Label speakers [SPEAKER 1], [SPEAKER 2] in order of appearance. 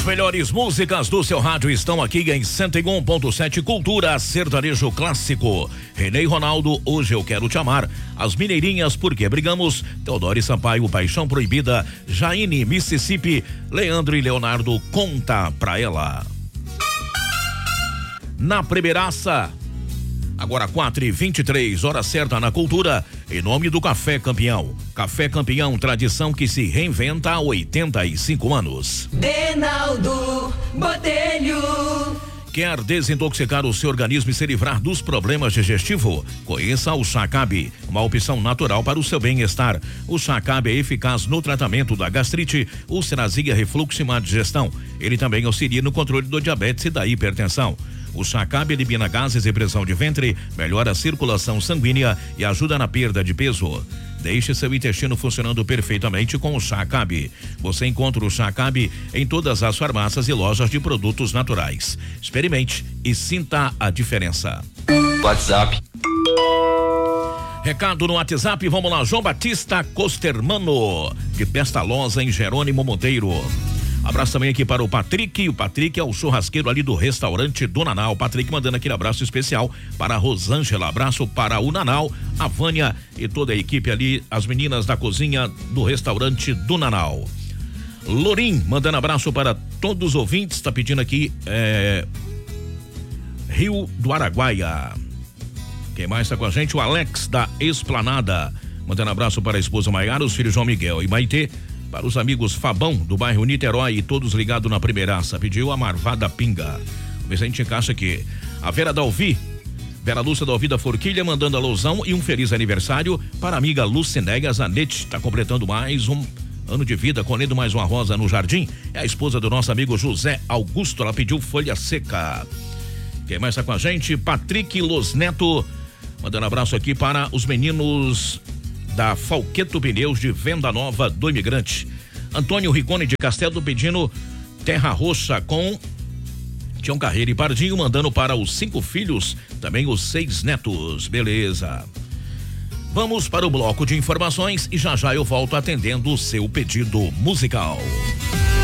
[SPEAKER 1] melhores músicas do seu rádio estão aqui em 101.7 Cultura Sertanejo Clássico. Renê e Ronaldo, Hoje Eu Quero Te Amar. As Mineirinhas, Porque Brigamos. Teodoro e Sampaio, Paixão Proibida. Jaine, Mississippi. Leandro e Leonardo, Conta Pra Ela. Na primeiraça, agora 4h23, hora certa na Cultura, em nome do Café Campeão. Café Campeão, tradição que se reinventa há 85 anos.
[SPEAKER 2] Reinaldo Botelho.
[SPEAKER 1] Quer desintoxicar o seu organismo e se livrar dos problemas digestivos? Conheça o Chá Cabe, uma opção natural para o seu bem-estar. O Chá Cabe é eficaz no tratamento da gastrite, ulcerazia, refluxo e má digestão. Ele também auxilia no controle do diabetes e da hipertensão. O Chá Cabe elimina gases e pressão de ventre, melhora a circulação sanguínea e ajuda na perda de peso. Deixe seu intestino funcionando perfeitamente com o Chá Cabe. Você encontra o Chá Cabe em todas as farmácias e lojas de produtos naturais. Experimente e sinta a diferença.
[SPEAKER 3] WhatsApp.
[SPEAKER 1] Recado no WhatsApp, vamos lá. João Batista Costermano, de Pestalosa, em Jerônimo Monteiro. Abraço também aqui para o Patrick. O Patrick é o churrasqueiro ali do restaurante do Nanau. O Patrick mandando aquele abraço especial para a Rosângela. Abraço para o Nanau, a Vânia e toda a equipe ali, as meninas da cozinha do restaurante do Nanau. Lorim mandando abraço para todos os ouvintes. Tá pedindo aqui Rio do Araguaia. Quem mais tá com a gente? O Alex da Esplanada. Mandando abraço para a esposa Maiara, os filhos João Miguel e Maitê. Para os amigos Fabão, do bairro Niterói, e todos ligados na primeiraça. Pediu a Marvada Pinga. Vamos ver se a gente encaixa aqui. A Vera Dalvi, Vera Lúcia Dalvi da Forquilha, mandando alusão e um feliz aniversário para a amiga Lucinéia Zanetti. Está completando mais um ano de vida, colhendo mais uma rosa no jardim. É a esposa do nosso amigo José Augusto. Ela pediu folha seca. Quem mais está com a gente? Patrick Los Neto, mandando abraço aqui para os meninos da Falqueto Pneus de Venda Nova do Imigrante. Antônio Rigoni de Castelo pedindo Terra Roxa com Tião Carreira e Pardinho, mandando para os 5 filhos, também os 6 netos. Beleza. Vamos para o bloco de informações e já já eu volto atendendo o seu pedido musical.